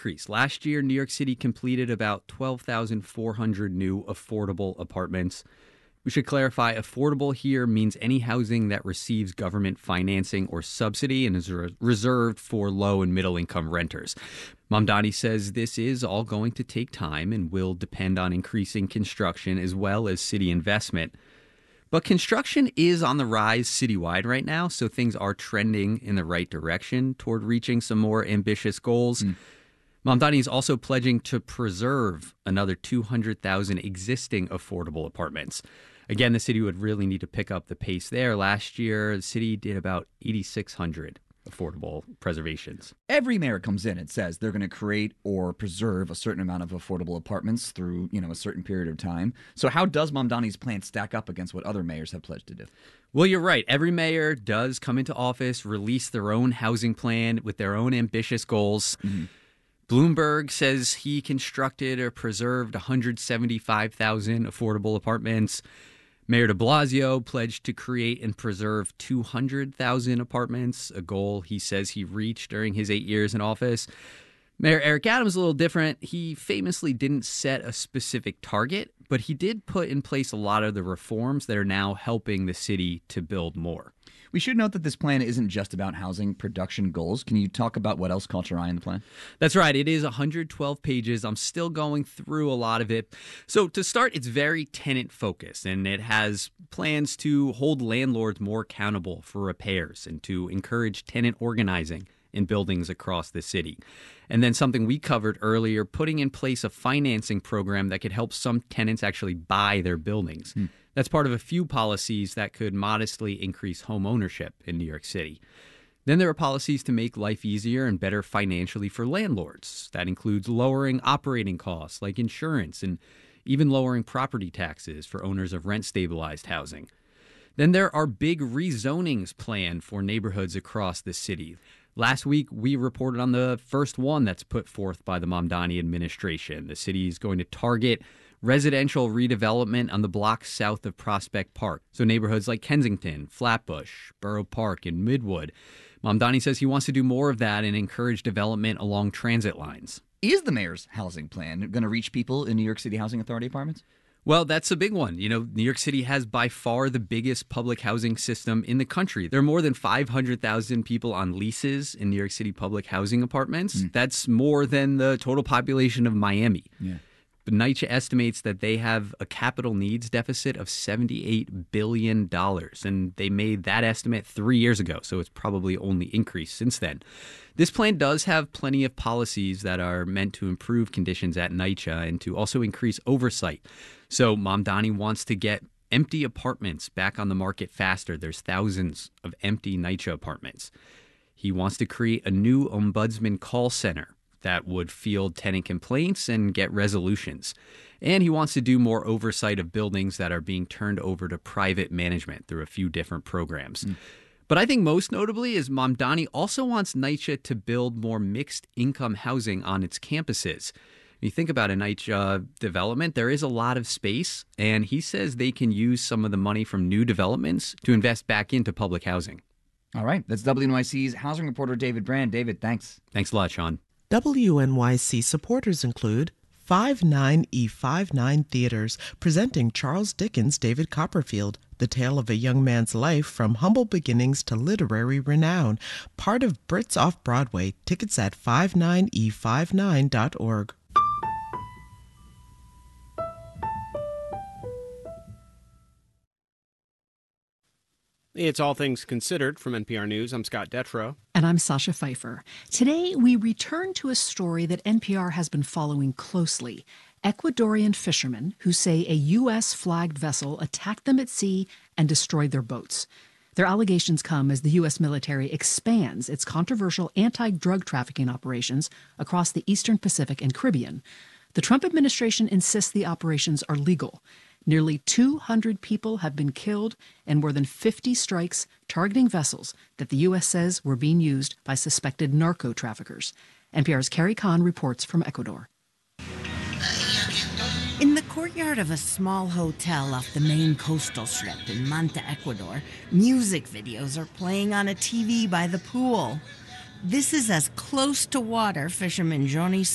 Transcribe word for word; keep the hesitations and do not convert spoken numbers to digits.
increase. Last year, New York City completed about twelve thousand four hundred new affordable apartments. We should clarify, affordable here means any housing that receives government financing or subsidy and is re- reserved for low and middle income renters. Mamdani says this is all going to take time and will depend on increasing construction as well as city investment. But construction is on the rise citywide right now, so things are trending in the right direction toward reaching some more ambitious goals. Mm. Mamdani is also pledging to preserve another two hundred thousand existing affordable apartments. Again, the city would really need to pick up the pace there. Last year, the city did about eighty-six hundred affordable preservations. Every mayor comes in and says they're going to create or preserve a certain amount of affordable apartments through, you know, a certain period of time. So how does Mamdani's plan stack up against what other mayors have pledged to do? Well, you're right. Every mayor does come into office, release their own housing plan with their own ambitious goals. Mm-hmm. Bloomberg says he constructed or preserved one hundred seventy-five thousand affordable apartments. Mayor de Blasio pledged to create and preserve two hundred thousand apartments, a goal he says he reached during his eight years in office. Mayor Eric Adams is a little different. He famously didn't set a specific target, but he did put in place a lot of the reforms that are now helping the city to build more. We should note that this plan isn't just about housing production goals. Can you talk about what else caught your eye in the plan? That's right. It is one hundred twelve pages. I'm still going through a lot of it. So to start, it's very tenant-focused, and it has plans to hold landlords more accountable for repairs and to encourage tenant organizing in buildings across the city. And then something we covered earlier, putting in place a financing program that could help some tenants actually buy their buildings. Hmm. That's part of a few policies that could modestly increase home ownership in New York City. Then there are policies to make life easier and better financially for landlords. That includes lowering operating costs like insurance and even lowering property taxes for owners of rent-stabilized housing. Then there are big rezonings planned for neighborhoods across the city. Last week, we reported on the first one that's put forth by the Mamdani administration. The city is going to target residential redevelopment on the block south of Prospect Park. So neighborhoods like Kensington, Flatbush, Borough Park, and Midwood. Mamdani says he wants to do more of that and encourage development along transit lines. Is the mayor's housing plan going to reach people in New York City Housing Authority apartments? Well, that's a big one. You know, New York City has by far the biggest public housing system in the country. There are more than five hundred thousand people on leases in New York City public housing apartments. Mm. That's more than the total population of Miami. Yeah. But NYCHA estimates that they have a capital needs deficit of seventy-eight billion dollars, and they made that estimate three years ago, so it's probably only increased since then. This plan does have plenty of policies that are meant to improve conditions at NYCHA and to also increase oversight. So Mamdani wants to get empty apartments back on the market faster. There's thousands of empty NYCHA apartments. He wants to create a new ombudsman call center that would field tenant complaints and get resolutions. And he wants to do more oversight of buildings that are being turned over to private management through a few different programs. Mm. But I think most notably is Mamdani also wants NYCHA to build more mixed-income housing on its campuses. When you think about a NYCHA development, there is a lot of space, and he says they can use some of the money from new developments to invest back into public housing. All right. That's W N Y C's housing reporter David Brand. David, thanks. Thanks a lot, Sean. W N Y C supporters include five nine E fifty-nine Theaters, presenting Charles Dickens' David Copperfield, the tale of a young man's life from humble beginnings to literary renown. Part of Brits Off-Broadway. Tickets at five nine e fifty-nine dot org. It's All Things Considered from N P R News. I'm Scott Detrow. And I'm Sasha Pfeiffer. Today, we return to a story that N P R has been following closely. Ecuadorian fishermen who say a U S-flagged vessel attacked them at sea and destroyed their boats. Their allegations come as the U S military expands its controversial anti-drug trafficking operations across the Eastern Pacific and Caribbean. The Trump administration insists the operations are legal. Nearly two hundred people have been killed and more than fifty strikes targeting vessels that the U S says were being used by suspected narco traffickers. N P R's Carrie Kahn reports from Ecuador. In the courtyard of a small hotel off the main coastal strip in Manta, Ecuador, music videos are playing on a T V by the pool. This is as close to water fisherman Johnny